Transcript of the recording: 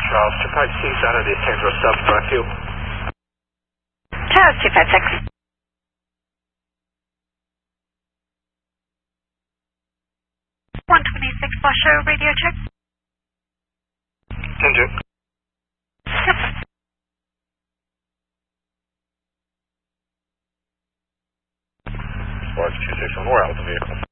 Charles 256 out of the Central Stop Brookfield. Charles 256. 126 Washoe, radio check. 10-2. Yep. Watch 261, we're out of the vehicle.